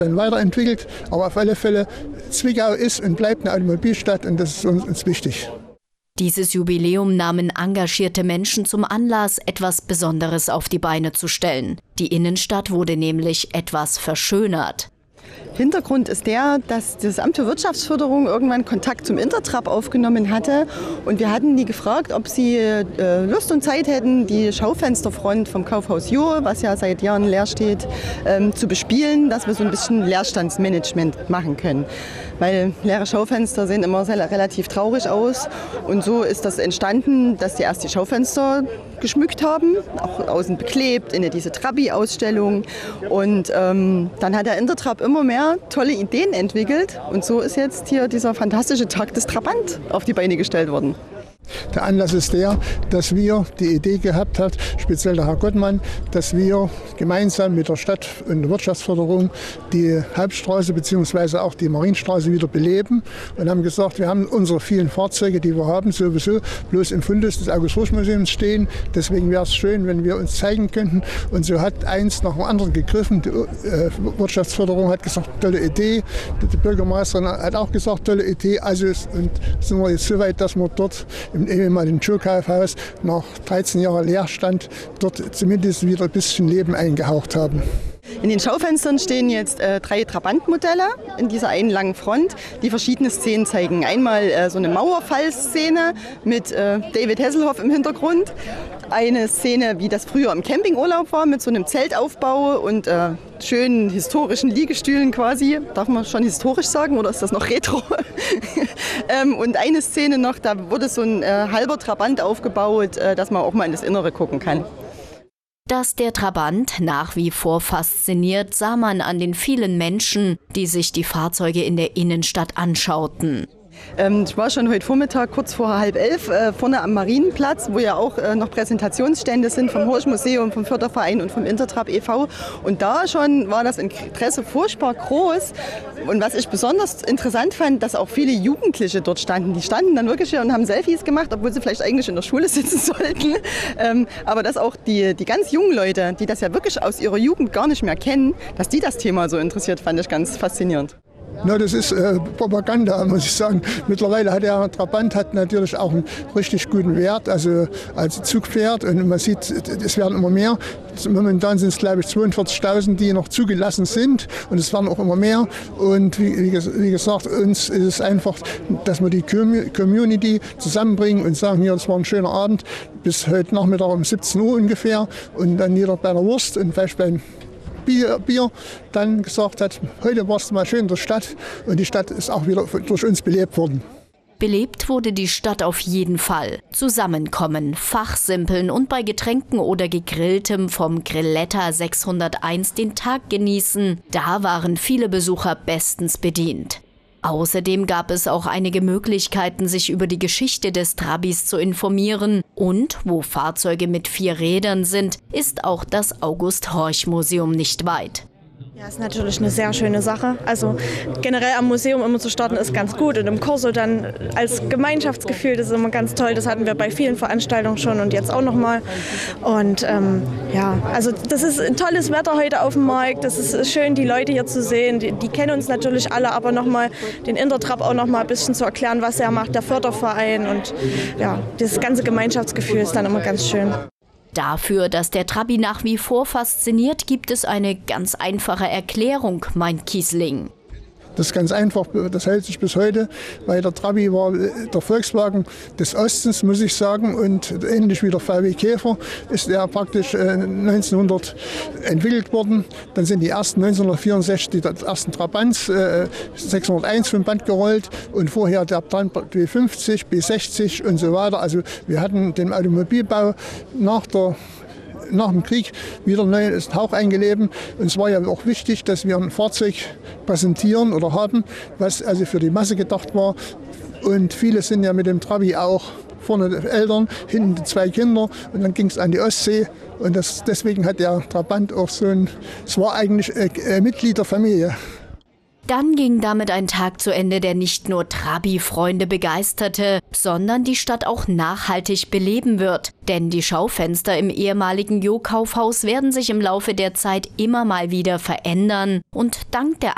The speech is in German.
Dann weiterentwickelt, aber auf alle Fälle, Zwickau ist und bleibt eine Automobilstadt und das ist uns wichtig. Dieses Jubiläum nahmen engagierte Menschen zum Anlass, etwas Besonderes auf die Beine zu stellen. Die Innenstadt wurde nämlich etwas verschönert. Hintergrund ist der, dass das Amt für Wirtschaftsförderung irgendwann Kontakt zum Intertrap aufgenommen hatte. Und wir hatten die gefragt, ob sie Lust und Zeit hätten, die Schaufensterfront vom Kaufhaus Jo, was ja seit Jahren leer steht, zu bespielen, dass wir so ein bisschen Leerstandsmanagement machen können. Weil leere Schaufenster sehen immer relativ traurig aus. Und so ist das entstanden, dass die erst die Schaufenster geschmückt haben, auch außen beklebt, in diese Trabi-Ausstellung. Und dann hat der Intertrap immer mehr tolle Ideen entwickelt. Und so ist jetzt hier dieser fantastische Tag des Trabant auf die Beine gestellt worden. Der Anlass ist der, dass wir die Idee gehabt haben, speziell der Herr Gottmann, dass wir gemeinsam mit der Stadt und der Wirtschaftsförderung die Hauptstraße bzw. auch die Marienstraße wieder beleben und haben gesagt, wir haben unsere vielen Fahrzeuge, die wir haben, sowieso bloß im Fundus des August-Horch-Museums stehen. Deswegen wäre es schön, wenn wir uns zeigen könnten. Und so hat eins nach dem anderen gegriffen. Die Wirtschaftsförderung hat gesagt, tolle Idee. Die Bürgermeisterin hat auch gesagt, tolle Idee. Also sind wir jetzt so weit, dass wir dort im ehemaligen Joe-Kaufhaus nach 13 Jahren Leerstand dort zumindest wieder ein bisschen Leben eingehaucht haben. In den Schaufenstern stehen jetzt 3 Trabant-Modelle in dieser einen langen Front, die verschiedene Szenen zeigen. Einmal so eine Mauerfallszene mit David Hasselhoff im Hintergrund. Eine Szene, wie das früher im Campingurlaub war, mit so einem Zeltaufbau und schönen historischen Liegestühlen quasi. Darf man schon historisch sagen oder ist das noch retro? Und eine Szene noch, da wurde so ein halber Trabant aufgebaut, dass man auch mal in das Innere gucken kann. Dass der Trabant nach wie vor fasziniert, sah man an den vielen Menschen, die sich die Fahrzeuge in der Innenstadt anschauten. Ich war schon heute Vormittag kurz vor 10:30 vorne am Marienplatz, wo ja auch noch Präsentationsstände sind vom Horch-Museum, vom Förderverein und vom Intertrap e.V. Und da schon war das Interesse furchtbar groß. Und was ich besonders interessant fand, dass auch viele Jugendliche dort standen. Die standen dann wirklich hier und haben Selfies gemacht, obwohl sie vielleicht eigentlich in der Schule sitzen sollten. Aber dass auch die ganz jungen Leute, die das ja wirklich aus ihrer Jugend gar nicht mehr kennen, dass die das Thema so interessiert, fand ich ganz faszinierend. Na, das ist Propaganda, muss ich sagen. Mittlerweile hat der Trabant natürlich auch einen richtig guten Wert, also als Zugpferd. Und man sieht, es werden immer mehr. Momentan sind es, glaube ich, 42.000, die noch zugelassen sind. Und es werden auch immer mehr. Und wie gesagt, uns ist es einfach, dass wir die Community zusammenbringen und sagen, hier, es war ein schöner Abend, bis heute Nachmittag um 17 Uhr ungefähr. Und dann jeder bei der Wurst und vielleicht beim Bier dann gesagt hat, heute war es mal schön in der Stadt und die Stadt ist auch wieder durch uns belebt worden. Belebt wurde die Stadt auf jeden Fall. Zusammenkommen, fachsimpeln und bei Getränken oder Gegrilltem vom Grilletta 601 den Tag genießen, da waren viele Besucher bestens bedient. Außerdem gab es auch einige Möglichkeiten, sich über die Geschichte des Trabis zu informieren. Und wo Fahrzeuge mit 4 Rädern sind, ist auch das August-Horch-Museum nicht weit. Ja, ist natürlich eine sehr schöne Sache. Also generell am Museum immer zu starten ist ganz gut und im Corso dann als Gemeinschaftsgefühl, das ist immer ganz toll. Das hatten wir bei vielen Veranstaltungen schon und jetzt auch nochmal. Und ja, also das ist ein tolles Wetter heute auf dem Markt. Das ist schön, die Leute hier zu sehen. Die kennen uns natürlich alle, aber nochmal den Intertrap auch nochmal ein bisschen zu erklären, was er macht, der Förderverein. Und ja, das ganze Gemeinschaftsgefühl ist dann immer ganz schön. Dafür, dass der Trabi nach wie vor fasziniert, gibt es eine ganz einfache Erklärung, meint Kiesling. Das ist ganz einfach, das hält sich bis heute, weil der Trabi war der Volkswagen des Ostens, muss ich sagen, und ähnlich wie der VW Käfer ist er praktisch 1900 entwickelt worden. Dann sind die ersten 1964 die ersten Trabants 601 vom Band gerollt und vorher der B50, B60 und so weiter. Also wir hatten den Automobilbau nach dem Krieg wieder neues Hauch eingelebt. Und es war ja auch wichtig, dass wir ein Fahrzeug präsentieren oder haben, was also für die Masse gedacht war. Und viele sind ja mit dem Trabi auch vorne die Eltern, hinten die 2 Kinder und dann ging es an die Ostsee. Und deswegen hat der Trabant auch es war eigentlich Mitglied der Familie. Dann ging damit ein Tag zu Ende, der nicht nur Trabi-Freunde begeisterte, sondern die Stadt auch nachhaltig beleben wird. Denn die Schaufenster im ehemaligen Jo-Kaufhaus werden sich im Laufe der Zeit immer mal wieder verändern. Und dank der